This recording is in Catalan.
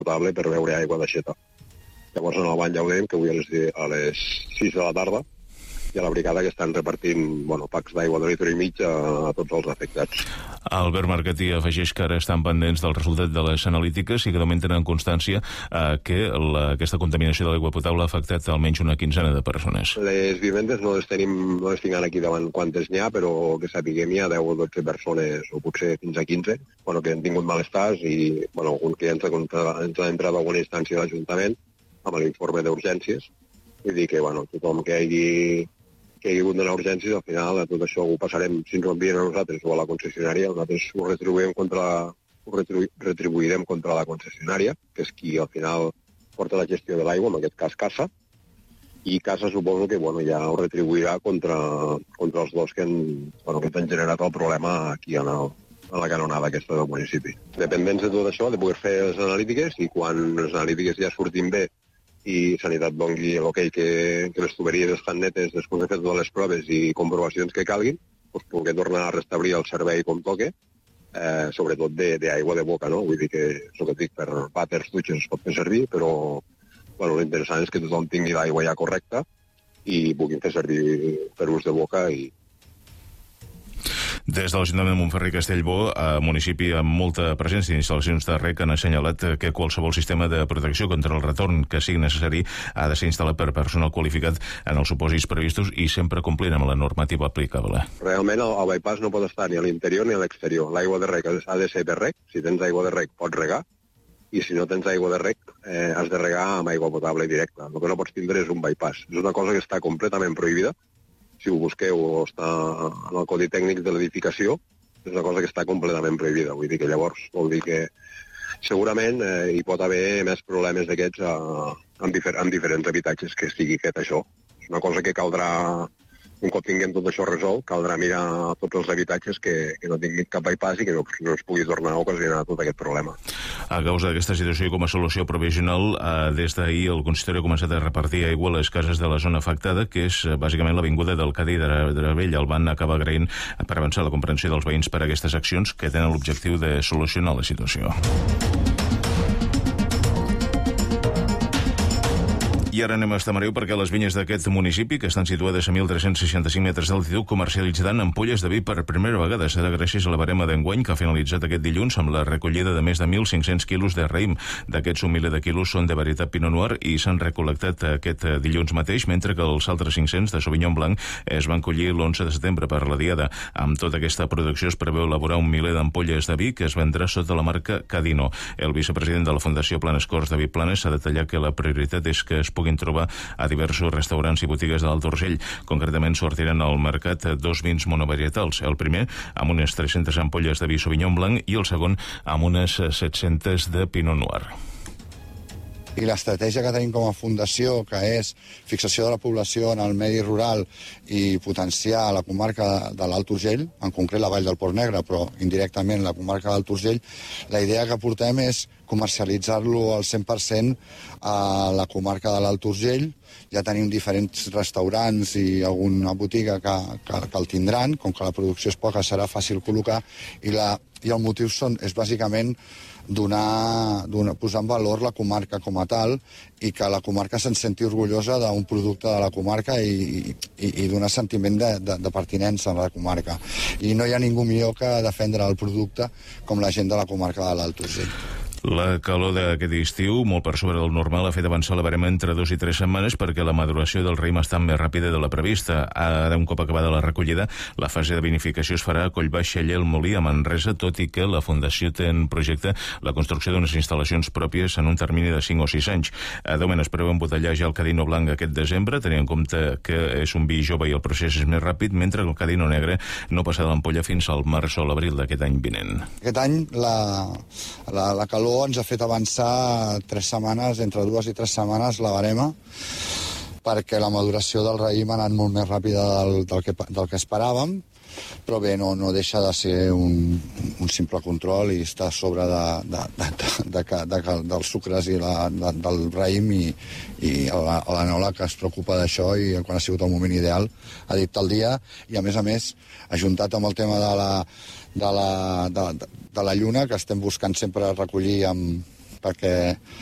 potable per beure aigua d'aixeta. Llavors en el Bany Llaudem, que avui a les 6 de la tarda, i a la brigada que estan repartint packs d'aigua de litre i mig a tots els afectats. Albert Marquetí afegeix que ara estan pendents del resultat de les analítiques i que de moment tenen constància que aquesta contaminació de l'aigua potable ha afectat almenys una quinzena de persones. Les vivendes no les tinc aquí davant quantes n'hi ha, però que sapiguem hi ha 10 o 12 persones, o potser fins a 15, que han tingut malestars i algun que ens ha entrat a alguna instància de l'Ajuntament amb l'informe d'urgències. Vull dir que tothom que hagi hagut d'anar a urgències, al final de tot això ho passarem, si ens ho envien a nosaltres o a la concessionària, nosaltres ho retribuirem contra la concessionària, que és qui al final porta la gestió de l'aigua, en aquest cas Casa, i Casa suposo que ja ho retribuirà contra els dos que han generat el problema aquí a la canonada aquesta del municipi. Dependents de tot això, de poder fer les analítiques, i quan les analítiques ja surtin bé i Sanitat doni l'okei que les tuberies estan netes després de fer totes les proves i comprovacions que calguin, poder tornar a restablir el servei com toque, sobretot d'aigua de boca, no? Vull dir que, el que dic, per vàters, dutxes es pot fer servir, però l'interessant és que tothom tingui l'aigua ja correcta i puguin fer servir per ús de boca. Des de l'Ajuntament de Montferrer i Castellbò, municipi amb molta presència d'instal·lacions de rec, han assenyalat que qualsevol sistema de protecció contra el retorn que sigui necessari ha de ser instal·lat per personal qualificat en els supòsits previstos i sempre complint amb la normativa aplicable. Realment el bypass no pot estar ni a l'interior ni a l'exterior. L'aigua de rec ha de ser de rec. Si tens aigua de rec pots regar, i si no tens aigua de rec has de regar amb aigua potable directa. El que no pots tindre és un bypass. És una cosa que està completament prohibida. Si ho busqueu o està en el codi tècnic de l'edificació, és una cosa que està completament prohibida. Vull dir que llavors vol dir que segurament hi pot haver més problemes d'aquests en diferents habitatges que estigui fet això. És una cosa que caldrà, un cop tinguem tot això resolt, caldrà mirar tots els habitatges que no tinguin cap bypass i que no es pugui tornar a ocasionar tot aquest problema. A causa d'aquesta situació i com a solució provisional, des d'ahir el consistori ha començat a repartir aigua a les cases de la zona afectada, que és bàsicament l'avinguda del Cadí de Vell. El van acabar agraint per avançar la comprensió dels veïns per a aquestes accions que tenen l'objectiu de solucionar la situació. I ara anem a Estamariu perquè les vinyes d'aquest municipi, que estan situades a 1.365 metres d'altitud, comercialitzaran ampolles de vi per primera vegada. Serà gràcies a la barema d'enguany que ha finalitzat aquest dilluns amb la recollida de més de 1.500 quilos de raïm. D'aquests, 1 miler de quilos són de varietat Pinot Noir i s'han recol·lectat aquest dilluns mateix, mentre que els altres 500 de Sauvignon Blanc es van collir l'11 de setembre per la Diada. Amb tota aquesta producció es preveu elaborar 1 miler d'ampolles de vi que es vendrà sota la marca Cadino. El vicepresident de la Fundació Planes Corts, David Planes, ha detallat que la prioritat és que es puguin trobar a diversos restaurants i botigues de l'Alt Urgell. Concretament sortiran al mercat 2 vins monovarietals. El primer amb unes 300 ampolles de vi Sauvignon Blanc i el segon amb unes 700 de Pinot Noir. I l'estratègia que tenim com a fundació, que és fixació de la població en el medi rural i potenciar la comarca de l'Alt Urgell, en concret la Vall del Port Negre, però indirectament la comarca de l'Alt Urgell, la idea que portem és comercialitzar-lo al 100% a la comarca de l'Alt Urgell. Ja tenim diferents restaurants i alguna botiga que el tindran, com que la producció és poca serà fàcil col·locar, i el motiu és bàsicament posar en valor la comarca com a tal i que la comarca se'n senti orgullosa d'un producte de la comarca i donar sentiment de pertinença a la comarca. I no hi ha ningú millor que defendre el producte com la gent de la comarca de l'Alt Urgell. La calor d'aquest estiu, molt per sobre del normal, ha fet avançar la barema entre 2 i 3 setmanes perquè la maduració del raïm està més ràpida de la prevista. Ara, un cop acabada la recollida, la fase de vinificació es farà a Collbaix, Xaller, el Molí, a Manresa, tot i que la Fundació té en projecte la construcció d'unes instal·lacions pròpies en un termini de 5 o 6 anys. De moment es preveu embotellar ja el Cadino Blanc aquest desembre, tenint en compte que és un vi jove i el procés és més ràpid, mentre que el Cadino Negre no passarà l'ampolla fins al març o l'abril d'aquest any vinent. Aquest any la calor ens ha fet avançar 3 setmanes, entre 2 i 3 setmanes, la barema, perquè la maduració del raïm ha anat molt més ràpida del que esperàvem, però bé, no deixa de ser un simple control i està a sobre dels sucres i del raïm, i l'Anola, que es preocupa d'això i quan ha sigut el moment ideal ha dit tal dia, i a més ajuntat amb el tema de la lluna, que estem buscant sempre recollir amb perquè